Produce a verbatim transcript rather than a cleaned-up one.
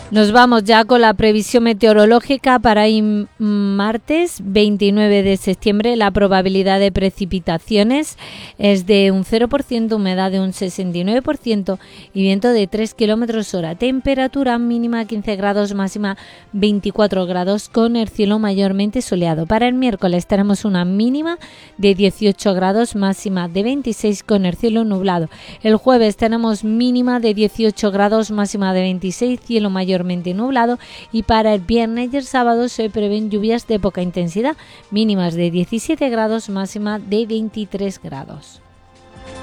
Nos vamos ya con la previsión meteorológica para hoy martes veintinueve de septiembre. La probabilidad de precipitaciones es de un cero por ciento, humedad de un sesenta y nueve por ciento y viento de tres kilómetros hora. Temperatura mínima quince grados, máxima veinticuatro grados, con el cielo mayormente soleado. Para el miércoles tenemos una mínima de dieciocho grados, máxima de veintiséis, con el cielo nublado. El jueves tenemos mínima de dieciocho grados, máxima de veintiséis, cielo mayor nublado, y para el viernes y el sábado se prevén lluvias de poca intensidad, mínimas de diecisiete grados, máxima de veintitrés grados.